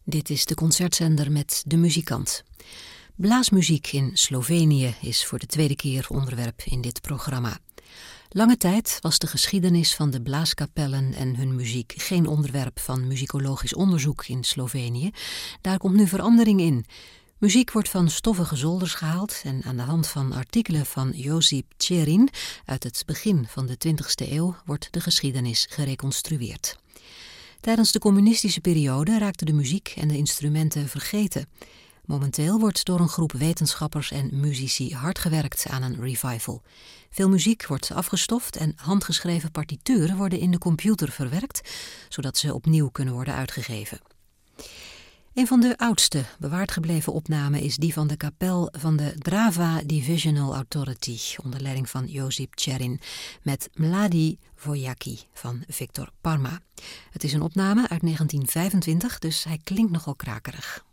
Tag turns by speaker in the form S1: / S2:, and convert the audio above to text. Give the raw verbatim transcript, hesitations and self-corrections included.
S1: Dit is de concertzender met De Muzikant. Blaasmuziek in Slovenië is voor de tweede keer onderwerp in dit programma. Lange tijd was de geschiedenis van de blaaskapellen en hun muziek geen onderwerp van muzikologisch onderzoek in Slovenië. Daar komt nu verandering in. Muziek wordt van stoffige zolders gehaald en aan de hand van artikelen van Josip Cerin uit het begin van de twintigste eeuw wordt de geschiedenis gereconstrueerd. Tijdens de communistische periode raakten de muziek en de instrumenten vergeten. Momenteel wordt door een groep wetenschappers en muzici hard gewerkt aan een revival. Veel muziek wordt afgestoft en handgeschreven partituren worden in de computer verwerkt, zodat ze opnieuw kunnen worden uitgegeven. Een van de oudste bewaard gebleven opnamen is die van de kapel van de Drava Divisional Authority onder leiding van Josip Cerin met Mladi Vojaki van Victor Parma. Het is een opname uit negentien vijfentwintig, dus hij klinkt nogal krakerig.